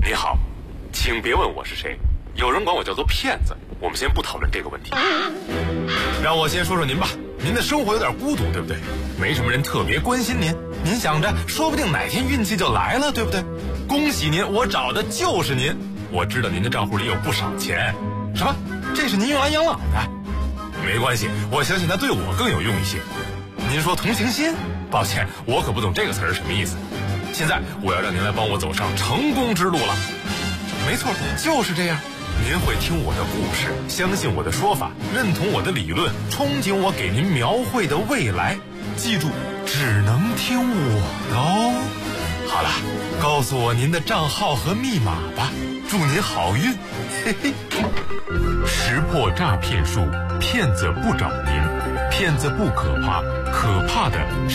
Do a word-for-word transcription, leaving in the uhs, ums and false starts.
你好，请别问我是谁，有人管我叫做骗子。我们先不讨论这个问题，让我先说说您吧。您的生活有点孤独，对不对？没什么人特别关心您，您想着说不定哪天运气就来了，对不对？恭喜您，我找的就是您。我知道您的账户里有不少钱。什么？这是您用来养老的？没关系，我相信它对我更有用一些。您说同情心？抱歉，我可不懂这个词儿什么意思。现在我要让您来帮我走上成功之路了。没错，就是这样。您会听我的故事，相信我的说法，认同我的理论，憧憬我给您描绘的未来。记住，只能听我的哦。好了，告诉我您的账号和密码吧，祝您好运。嘿嘿。识破诈骗术，骗子不找您，骗子不可怕，可怕的